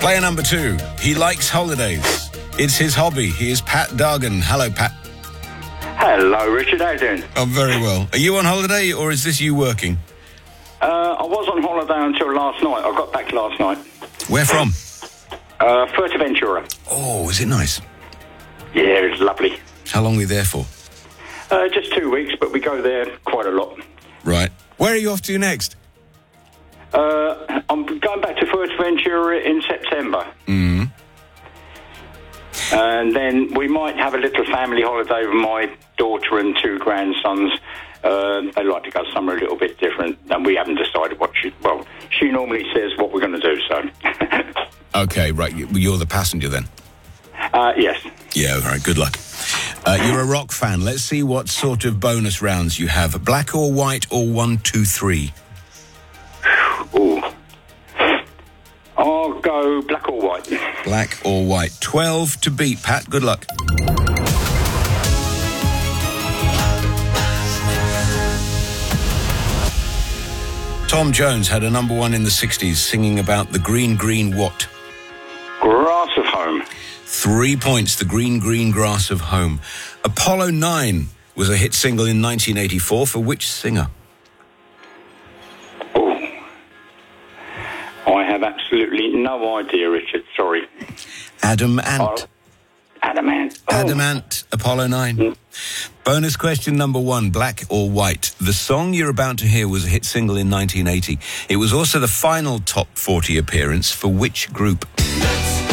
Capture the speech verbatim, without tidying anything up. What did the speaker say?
Player number two. He likes holidays. It's his hobby. He is Pat Dargan. Hello, Pat. Hello, Richard. How you doing? I'm very well. Are you on holiday, or is this you working? Uh, I was on holiday until last night. I got back last night. Where from? Uh, Fuerteventura. Oh, is it nice? Yeah, it's lovely. How long were you there for? Uh, just two weeks, but we go there quite a lot. Right. Where are you off to next? Uh, I'm going back to Fuerteventura in September. Mm. And then we might have a little family holiday with my daughter and two grandsons. Uh, they like to go somewhere a little bit different, and we haven't decided what she... Well, she normally says what we're going to do, so... Okay, right. You're the passenger then? Uh, yes. Yeah, all right. Good luck. Uh, you're a rock fan. Let's see what sort of bonus rounds you have. Black or white or one, two, three? Ooh. I'll go black or white. Black or white. twelve to beat, Pat. Good luck. Tom Jones had a number one in the sixties singing about the green, green what? Grass of home. Three points, the green, green grass of home. Apollo nine was a hit single in nineteen eighty-four for which singer? Oh. I have absolutely no idea, Richard. Sorry. Adam Ant. Oh. Adamant. Oh. Adamant, Apollo nine. Mm. Bonus question number one, black or white? The song you're about to hear was a hit single in nineteen eighty. It was also the final top forty appearance for which group?